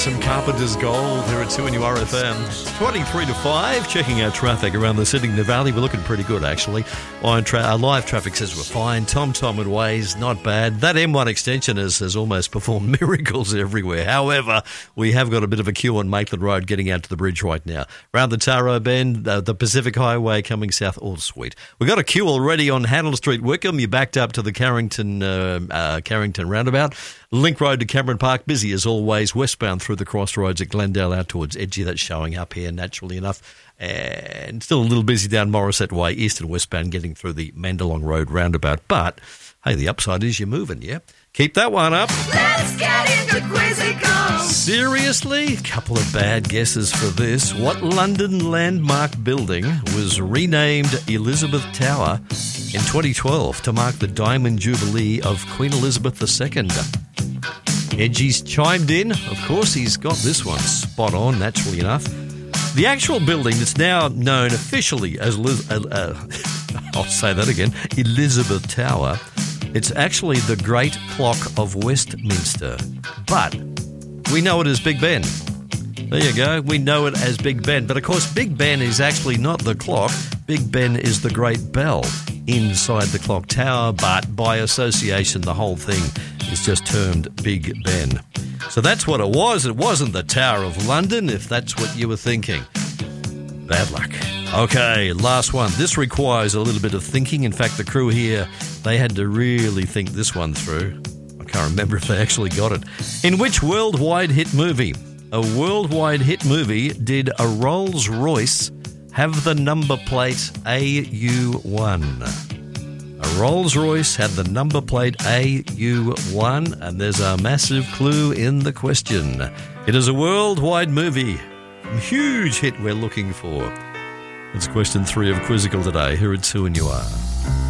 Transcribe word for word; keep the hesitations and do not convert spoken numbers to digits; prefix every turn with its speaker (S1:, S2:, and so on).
S1: Some Carpenter's Gold here at two N U R F M. twenty-three to five, checking out traffic around the Sydenham Valley. We're looking pretty good, actually. On tra- our live traffic says we're fine. Tom Tom and Ways, not bad. That M one extension has, has almost performed miracles everywhere. However, we have got a bit of a queue on Maitland Road getting out to the bridge right now. Around the Taro Bend, uh, the Pacific Highway coming south, all sweet. We've got a queue already on Handel Street, Wickham. You backed up to the Carrington, uh, uh, Carrington roundabout. Link Road to Cameron Park, busy as always, westbound through the crossroads at Glendale out towards Edgy. That's showing up here naturally enough. And still a little busy down Morisset Way, east and westbound, getting through the Mandalong Road roundabout. But, hey, the upside is you're moving, yeah? Keep that one up.
S2: Let's get into Quizzical.
S1: Seriously? A couple of bad guesses for this. What London landmark building was renamed Elizabeth Tower in twenty twelve to mark the Diamond Jubilee of Queen Elizabeth the Second? Edgy's chimed in. Of course, he's got this one spot on, naturally enough. The actual building that's now known officially as, Liz- uh, uh, I'll say that again, Elizabeth Tower, it's actually the Great Clock of Westminster. But we know it as Big Ben. There you go. We know it as Big Ben. But, of course, Big Ben is actually not the clock. Big Ben is the Great Bell inside the clock tower, but by association, the whole thing is just termed Big Ben. So that's what it was. It wasn't the Tower of London, if that's what you were thinking. Bad luck. Okay, last one. This requires a little bit of thinking. In fact, the crew here, they had to really think this one through. I can't remember if they actually got it. In which worldwide hit movie, a worldwide hit movie, did a Rolls-Royce have the number plate A U one? A Rolls-Royce had the number plate A U one, and there's a massive clue in the question. It is a worldwide movie. A huge hit we're looking for. It's question three of Quizzical today, here at two N U R.